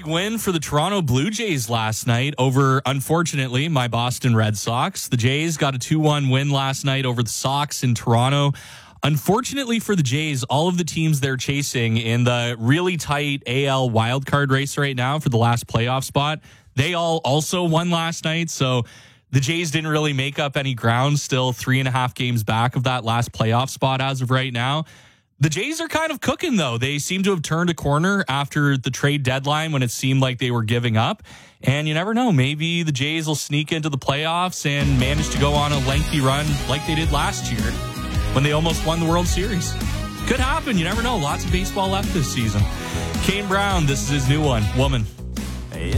big win for the Toronto Blue Jays last night over, unfortunately, my Boston Red Sox. The Jays got a 2-1 win last night over the Sox in Toronto. Unfortunately for the Jays, all of the teams they're chasing in the really tight AL wildcard race right now for the last playoff spot, they all also won last night. So the Jays didn't really make up any ground, still 3.5 games back of that last playoff spot as of right now. The Jays are kind of cooking, though. They seem to have turned a corner after the trade deadline when it seemed like they were giving up. And you never know. Maybe the Jays will sneak into the playoffs and manage to go on a lengthy run like they did last year when they almost won the World Series. Could happen. You never know. Lots of baseball left this season. Kane Brown, this is his new one, Woman.